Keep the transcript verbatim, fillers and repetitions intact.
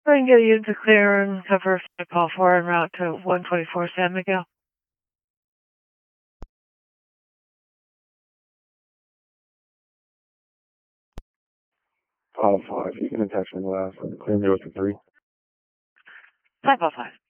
I can get a unit to clear and cover call four en route to one twenty-four San Miguel. Five five. You can attach me last. Clear me with the three. Five five five.